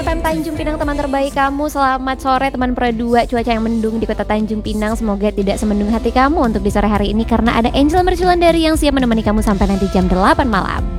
FM Tanjung Pinang, teman terbaik kamu. Selamat sore teman Pro 2. Cuaca yang mendung di kota Tanjung Pinang, semoga tidak semendung hati kamu untuk di sore hari ini, karena ada Angel Merculandari yang siap menemani kamu sampai nanti jam 8 malam.